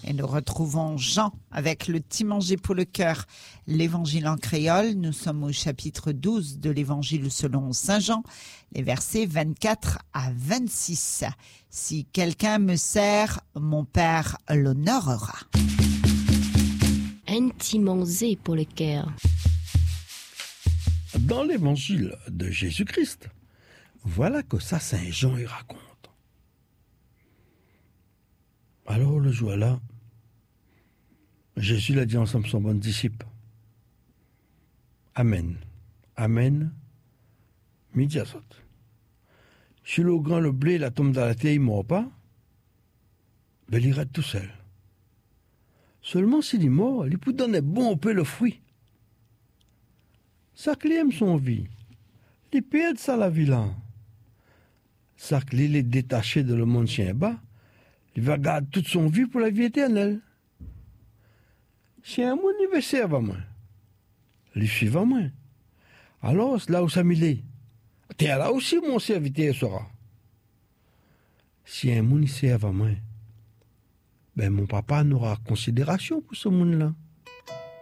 Et nous retrouvons Jean avec le petit manger pour le cœur, l'évangile en créole. Nous sommes au chapitre 12 de l'évangile selon Saint Jean, les versets 24 à 26. Si quelqu'un me sert, mon Père l'honorera. Un petit manger pour le cœur. Dans l'évangile de Jésus-Christ, voilà que ça Saint Jean y raconte. Alors le jour-là, Jésus l'a dit ensemble son bon disciple. Amen. Amen. Midi à saute. Si le grand le blé la tombe dans la terre, il ne mord pas, ben il reste tout seul. Seulement s'il est mort, il peut donner bon peu le fruit. Ça qu'il aime son vie, il perd ça la vie là. Ça qu'il est détaché de le monde chien bas, il va garder toute son vie pour la vie éternelle. Si un monde il veut servir à moi, il suit à moi. Alors, là où ça m'il est, t'es là aussi mon serviteur sera. Si un monde il sert à moi, ben mon papa n'aura considération pour ce monde-là.